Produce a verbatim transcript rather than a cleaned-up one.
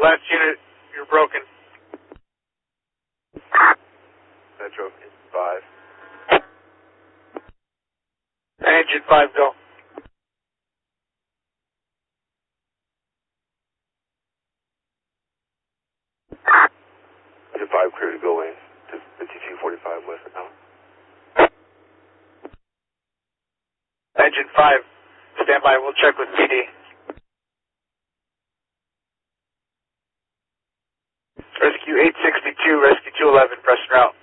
last unit, you're broken. Metro five. Engine five, go. Engine five, clear to go in to fifty-two forty-five west of town. Engine five, stand by, we'll check with P D. Rescue eight sixty-two, Rescue two eleven, press route.